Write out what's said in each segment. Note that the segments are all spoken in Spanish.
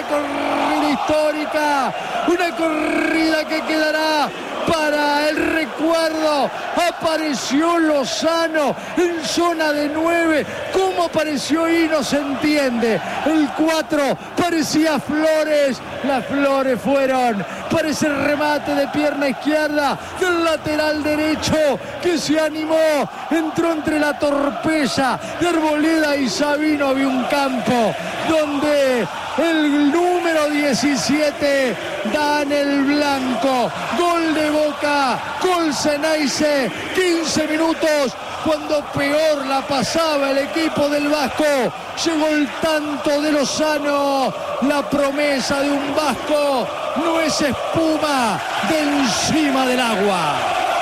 una corrida histórica, una corrida que quedará para el recuerdo. Apareció Lozano en zona de 9. ¿Cómo apareció ahí? No se entiende. El 4 parecía Flores. Las Flores fueron para ese remate de pierna izquierda del lateral derecho que se animó. Entró entre la torpeza de Arboleda y Sabino. Había un campo donde el número 17 da en el blanco. Gol de Boca, gol Ceneice, 15 minutos cuando peor la pasaba el equipo del Vasco. Llegó el tanto de Lozano, la promesa de un Vasco no es espuma de encima del agua.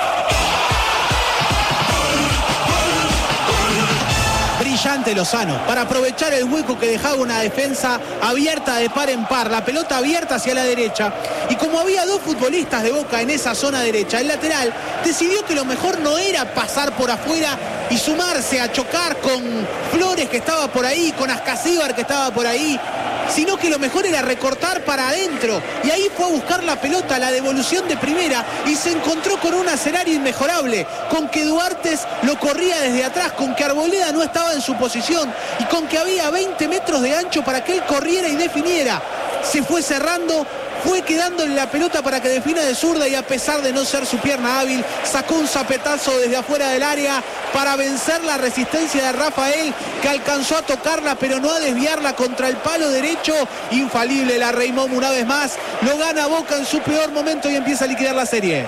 Brillante Lozano, para aprovechar el hueco que dejaba una defensa abierta de par en par, la pelota abierta hacia la derecha, y como había dos futbolistas de Boca en esa zona derecha, el lateral decidió que lo mejor no era pasar por afuera y sumarse a chocar con Flores que estaba por ahí, con Ascasíbar que estaba por ahí, sino que lo mejor era recortar para adentro, y ahí fue a buscar la pelota, la devolución de primera, y se encontró con un escenario inmejorable, con que Duartes lo corría desde atrás, con que Arboleda no estaba en su posición, y con que había 20 metros de ancho para que él corriera y definiera. Se fue cerrando, fue quedándole la pelota para que defina de zurda, y a pesar de no ser su pierna hábil, sacó un zapetazo desde afuera del área para vencer la resistencia de Rafael, que alcanzó a tocarla pero no a desviarla contra el palo derecho. Infalible la Rey Momo una vez más, lo gana Boca en su peor momento y empieza a liquidar la serie.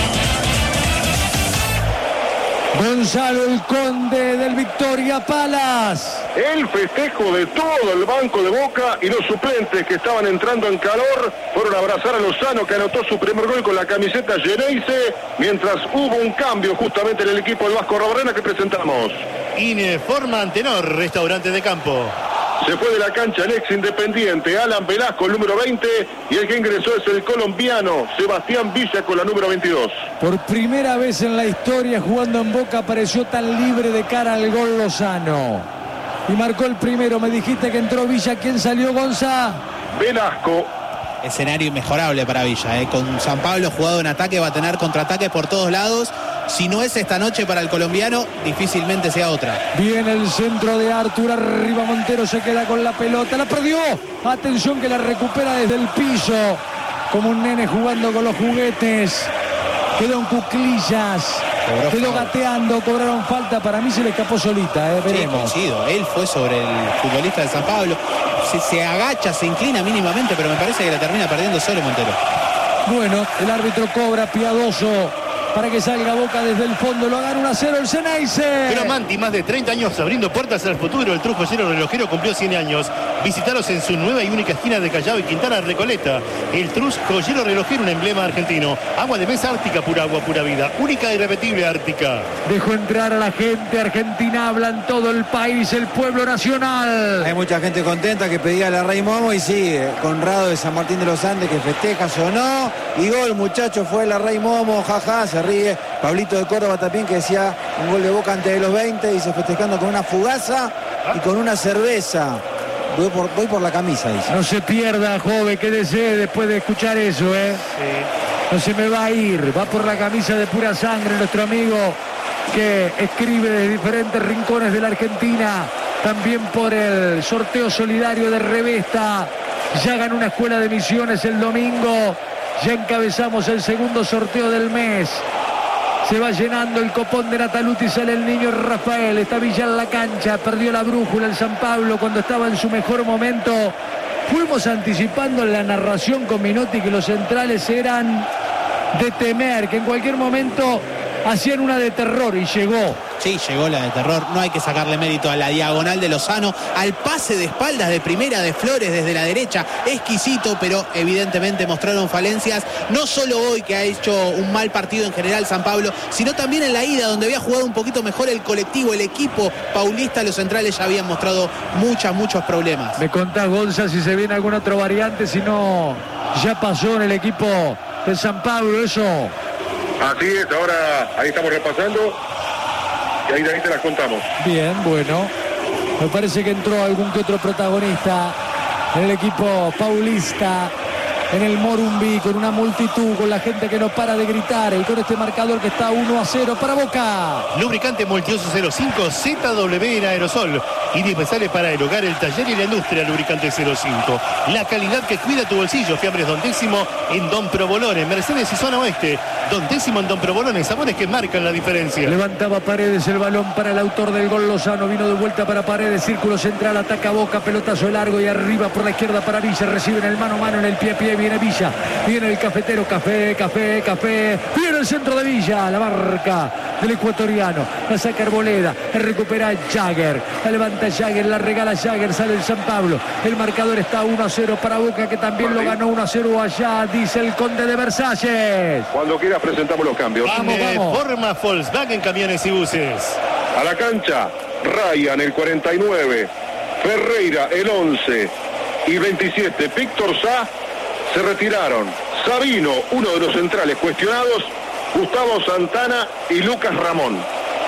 Gonzalo el Conde del Victoria Palace. El festejo de todo el banco de Boca y los suplentes que estaban entrando en calor fueron a abrazar a Lozano, que anotó su primer gol con la camiseta Ceneice, mientras hubo un cambio justamente en el equipo del Vasco Rabarrena que presentamos. Ineforma Antenor, restaurante de campo. Se fue de la cancha el ex Independiente, Alan Velasco, el número 20, y el que ingresó es el colombiano Sebastián Villa con la número 22. Por primera vez en la historia jugando en Boca apareció tan libre de cara al gol Lozano. Y marcó el primero. Me dijiste que entró Villa. ¿Quién salió, Gonza? Velasco. Escenario inmejorable para Villa, Con San Pablo jugado en ataque, va a tener contraataques por todos lados. Si no es esta noche para el colombiano, difícilmente sea otra. Viene el centro de Artur, arriba Montero, se queda con la pelota, la perdió. Atención que la recupera desde el piso, como un nene jugando con los juguetes. Quedó en cuclillas, quedó gateando, cobraron falta. Para mí se le escapó solita, veremos. Sí, coincido. Él fue sobre el futbolista de San Pablo. Se agacha, se inclina mínimamente, pero me parece que la termina perdiendo solo Montero. Bueno, el árbitro cobra piadoso para que salga Boca desde el fondo. Lo gana 1-0 el Ceneice. Pero Manti, más de 30 años abriendo puertas al futuro. El True Joyero Relojero cumplió 100 años. Visítalos en su nueva y única esquina de Callao y Quintana Recoleta. El True Joyero Relojero, un emblema argentino. Agua de mesa Ártica, pura agua, pura vida. Única e irrepetible Ártica. Dejó entrar a la gente argentina. Habla en todo el país, el pueblo nacional. Hay mucha gente contenta que pedía a la Rey Momo, y sí, Conrado de San Martín de los Andes que festeja, sonó. Y gol, muchachos, fue la Rey Momo, jaja, se ríe. Pablito de Córdoba también, que decía un gol de Boca antes de los 20, y se festejando con una fugaza y con una cerveza. Voy por la camisa, dice. No se pierda, joven, quédese después de escuchar eso, Sí. No se me va a ir, va por la camisa de pura sangre nuestro amigo que escribe de diferentes rincones de la Argentina, también por el sorteo solidario de Revesta. Ya ganó una escuela de misiones el domingo, ya encabezamos el segundo sorteo del mes. Se va llenando el copón de Nataluti, sale el niño Rafael, está Villa en la cancha, perdió la brújula el San Pablo cuando estaba en su mejor momento. Fuimos anticipando en la narración con Minotti que los centrales eran de temer, que en cualquier momento hacían una de terror, y llegó. Sí, llegó la de terror. No hay que sacarle mérito a la diagonal de Lozano, al pase de espaldas de primera de Flores desde la derecha, exquisito, pero evidentemente mostraron falencias, no solo hoy, que ha hecho un mal partido en general San Pablo, sino también en la ida, donde había jugado un poquito mejor el colectivo, el equipo paulista. Los centrales ya habían mostrado muchos problemas. Me contás, Gonza, si se viene alguna otra variante, si no ya pasó en el equipo de San Pablo eso. Así es, ahora ahí estamos repasando y ahí te las contamos. Bien, bueno. Me parece que entró algún que otro protagonista en el equipo paulista, en el Morumbí, con una multitud, con la gente que no para de gritar, y con este marcador que está 1-0 para Boca. Lubricante Multiuso 05 ZW en aerosol. Indispensable para el hogar, el taller y la industria. Lubricante 05. La calidad que cuida tu bolsillo. Fiambres Don Décimo en Don Provolone, Mercedes y Zona Oeste. Don Décimo en Don Provolone, sabores que marcan la diferencia. Levantaba Paredes el balón para el autor del gol, Lozano. Vino de vuelta para Paredes, círculo central, ataca Boca, pelotazo largo y arriba por la izquierda para Villa. Reciben el mano a mano en el pie. Viene Villa, viene el cafetero, café. Viene el centro de Villa, la marca del ecuatoriano. La saca Arboleda, la recupera Jagger. La levanta Jagger, la regala Jagger, sale el San Pablo. El marcador está 1-0 para Boca, que también lo ganó 1-0 allá, dice el Conde de Versalles. Cuando quieras presentamos los cambios. Vamos. Forma Volkswagen Camiones y Buses. A la cancha, Ryan el 49, Ferreira el 11 y 27, Víctor Sá se retiraron. Sabino, uno de los centrales cuestionados, Gustavo Santana y Lucas Ramón.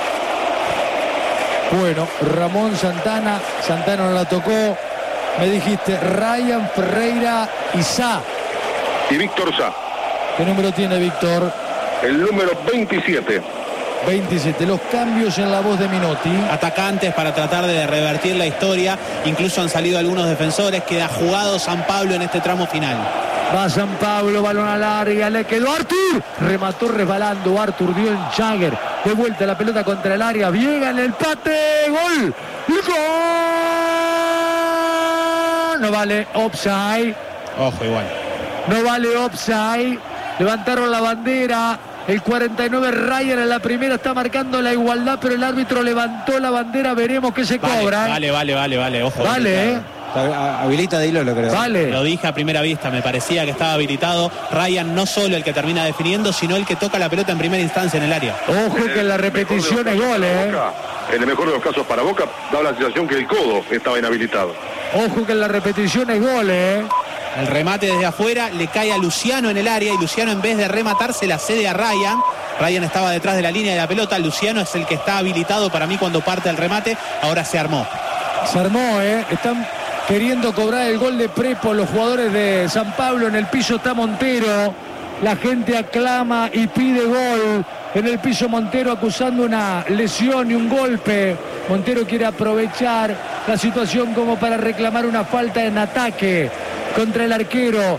Bueno, Ramón, Santana no la tocó. Me dijiste Ryan, Ferreira y Sá. Y Víctor Sá. ¿Qué número tiene Víctor? El número 27. 27. Los cambios en la voz de Minotti. Atacantes para tratar de revertir la historia. Incluso han salido algunos defensores. Queda jugado San Pablo en este tramo final. Va San Pablo, balón al área, le quedó Artur. Remató resbalando Artur, dio en Jagger. De vuelta la pelota contra el área. Viega en el empate. ¡Gol! ¡Gol! No vale offside. Ojo, igual. No vale offside. Levantaron la bandera. El 49 Ryan en la primera está marcando la igualdad, pero el árbitro levantó la bandera. Veremos qué se cobra. Vale. Ojo. Vale, Habilita Dilo, lo creo. Vale. Lo dije a primera vista, me parecía que estaba habilitado. Ryan no solo el que termina definiendo, sino el que toca la pelota en primera instancia en el área. Ojo que en la repetición es gol, En el mejor de los casos para Boca, da la sensación que el codo estaba inhabilitado. Ojo que en la repetición es gol, El remate desde afuera le cae a Luciano en el área y Luciano, en vez de rematar, se la cede a Ryan. Ryan estaba detrás de la línea de la pelota. Luciano es el que está habilitado para mí cuando parte el remate. Ahora se armó. Se armó, Están queriendo cobrar el gol de Prepo los jugadores de San Pablo. En el piso está Montero. La gente aclama y pide gol. En el piso Montero acusando una lesión y un golpe. Montero quiere aprovechar la situación como para reclamar una falta en ataque contra el arquero